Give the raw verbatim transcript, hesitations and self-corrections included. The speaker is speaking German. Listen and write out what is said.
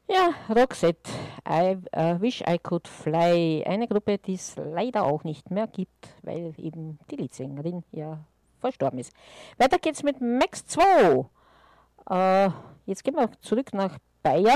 Ja, Roxette, I uh, Wish I Could Fly. Eine Gruppe, die es leider auch nicht mehr gibt, weil eben die Leadsängerin ja verstorben ist. Weiter geht's mit Max zwei. Äh, jetzt gehen wir zurück nach Bayern.